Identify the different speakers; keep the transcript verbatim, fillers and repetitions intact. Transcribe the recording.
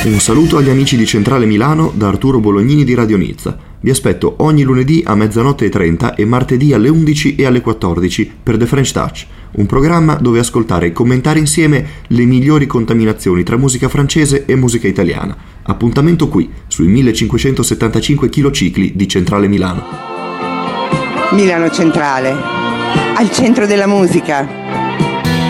Speaker 1: Un saluto agli amici di Centrale Milano da Arturo Bolognini di Radio Nizza. Vi aspetto ogni lunedì a mezzanotte e trenta e martedì alle undici e alle quattordici per The French Touch, un programma dove ascoltare e commentare insieme le migliori contaminazioni tra musica francese e musica italiana. Appuntamento qui, sui millecinquecentosettantacinque kcicli di Centrale Milano.
Speaker 2: Milano Centrale, al centro della musica.